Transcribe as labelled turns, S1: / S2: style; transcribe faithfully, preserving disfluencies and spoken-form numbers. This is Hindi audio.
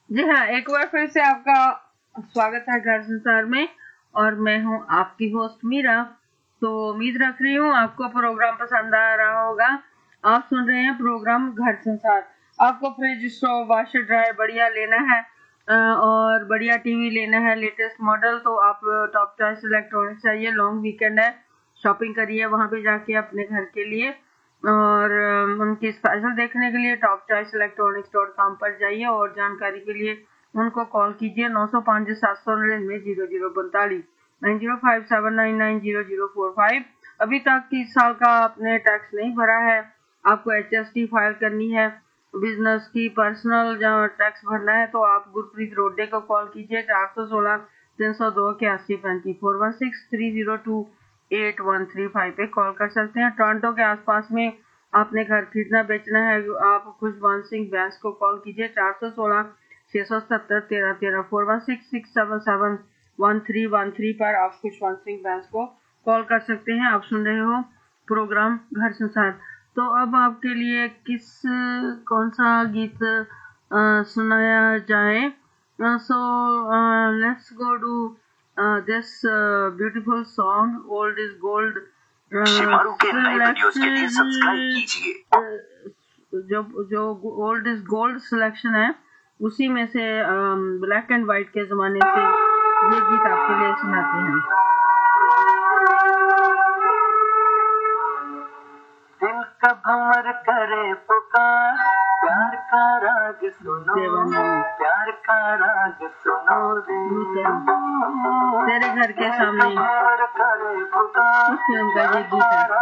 S1: जी हाँ, एक बार फिर से आपका स्वागत है घर संसार में और मैं हूँ आपकी होस्ट मीरा। तो उम्मीद रख रही हूँ आपको प्रोग्राम पसंद आ रहा होगा। आप सुन रहे हैं प्रोग्राम घर संसार। आपको फ्रिज, स्टोव, वाशर, ड्रायर बढ़िया लेना है अ, और बढ़िया टीवी लेना है लेटेस्ट मॉडल, तो आप टॉप चॉइस इलेक्ट्रॉनिक्स चाहिए। लॉन्ग वीकेंड है, शॉपिंग करिए वहाँ पे जाके अपने घर के लिए और अम, उनकी स्पेशल देखने के लिए top choice electronics dot com पर जाइए और जानकारी के लिए उनको कॉल कीजिए नौ सौ पाँच सात सौ नड़िनवे जीरो जीरो पैंतालीस nine zero five seven nine nine zero zero four five. अभी तक इस साल का आपने टैक्स नहीं भरा है, आपको एच एस टी फाइल करनी है, बिजनेस की पर्सनल जहाँ टैक्स भरना है, तो आप गुरप्रीत रोडे को कॉल कीजिए चार सौ सोलह तीन सौ दो इक्यासी पैंतीस four one six three zero to eight one three five पे कॉल कर सकते हैं। टोरंटो के आसपास में आपने घर खरीदना बेचना है, आप खुशवंत सिंह बैंस को कॉल कीजिए चार सौ सोलह छह सौ सत्तर तेरह तेरह four one six six seven seven one three one three पर आप खुशवंत सिंह बैंस को कॉल कर सकते हैं। आप सुन रहे हो प्रोग्राम घर संसार। तो अब आपके लिए किस कौन सा गीत अ, सुनाया जाए? So let's go to this beautiful song old is gold.
S2: Shemaroo के नए वीडियोस के लिए सब्सक्राइब कीजिए।
S1: जो जो ओल्ड इज गोल्ड सिलेक्शन है उसी में से ब्लैक एंड व्हाइट के जमाने से ये गीत आपके लिए सुनाते हैं।
S2: दिल का भंवर करे पुकार, प्यार का राग सुनो, प्यार का राग सुनो रे,
S1: तेरे घर के सामने
S2: भंवर करे पुकार,
S1: इस फिल्म का ये गीत है।